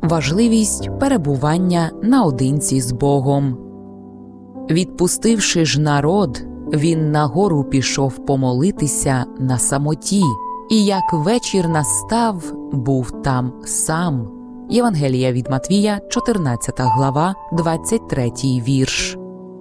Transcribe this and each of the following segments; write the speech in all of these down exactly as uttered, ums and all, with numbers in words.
важливість перебування наодинці з Богом. Відпустивши ж народ, він нагору пішов помолитися на самоті, і як вечір настав, був там сам. Євангелія від Матвія, чотирнадцята глава, двадцять третій вірш.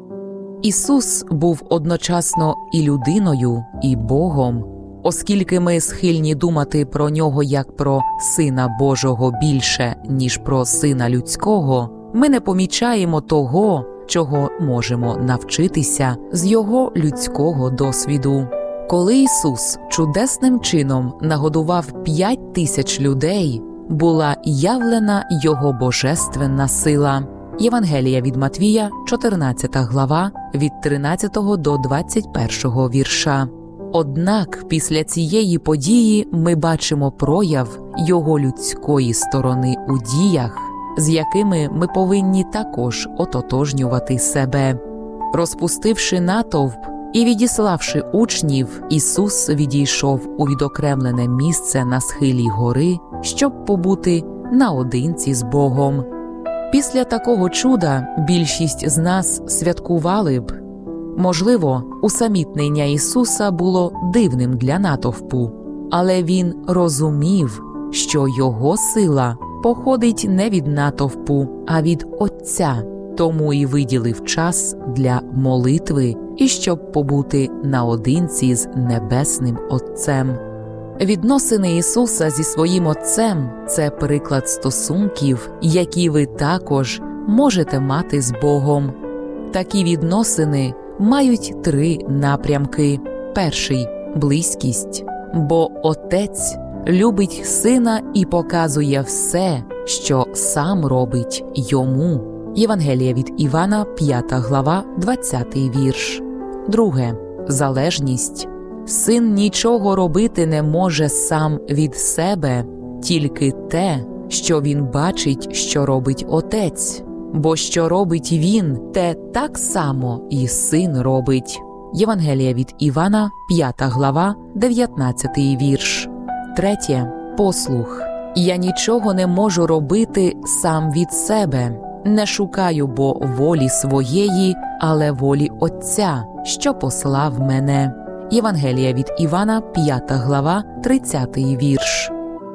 Ісус був одночасно і людиною, і Богом. Оскільки ми схильні думати про Нього як про Сина Божого більше, ніж про Сина Людського, ми не помічаємо того, чого можемо навчитися з Його людського досвіду. Коли Ісус чудесним чином нагодував п'ять тисяч людей, була явлена Його божественна сила. Євангелія від Матвія, чотирнадцята глава, від тринадцятого до двадцять першого вірша. Однак після цієї події ми бачимо прояв Його людської сторони у діях, з якими ми повинні також ототожнювати себе. Розпустивши натовп і відіславши учнів, Ісус відійшов у відокремлене місце на схилі гори, щоб побути наодинці з Богом. Після такого чуда більшість з нас святкували б. Можливо, усамітнення Ісуса було дивним для натовпу, але Він розумів, що Його сила походить не від натовпу, а від Отця, тому і виділив час для молитви і щоб побути наодинці з Небесним Отцем. Відносини Ісуса зі своїм Отцем – це приклад стосунків, які ви також можете мати з Богом. Такі відносини мають три напрямки. Перший – близькість, бо Отець любить Сина і показує все, що Сам робить Йому. Євангелія від Івана, п'ята глава, двадцятий вірш. Друге – залежність. Син нічого робити не може сам від себе, тільки те, що він бачить, що робить Отець. Бо що робить він, те так само і Син робить. Євангелія від Івана, п'ята глава, дев'ятнадцятий вірш. Третє – послух. Я нічого не можу робити сам від себе. Не шукаю бо волі своєї, але волі Отця, що послав мене. Євангелія від Івана, п'ята глава, тридцятий вірш.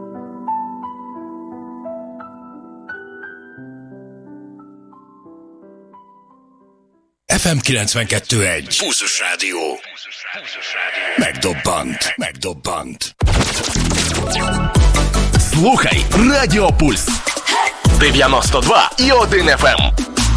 еф ем kilencvenkettő egy. Pulzus Rádió. Megdobbant. Megdobbant. Слухай Радіо Пульс. дев'яносто два і один еф ем.